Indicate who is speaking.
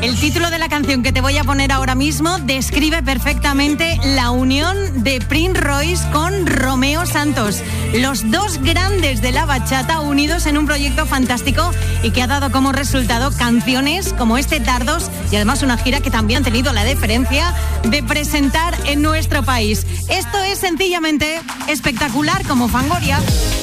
Speaker 1: El título de la canción que te voy a poner ahora mismo describe perfectamente la unión de Prince Royce con Romeo Santos. Los dos grandes de la bachata unidos en un proyecto fantástico y que ha dado como resultado canciones como este Dardos y además una gira que también han tenido la deferencia de presentar en nuestro país. Esto es sencillamente espectacular como Fangoria.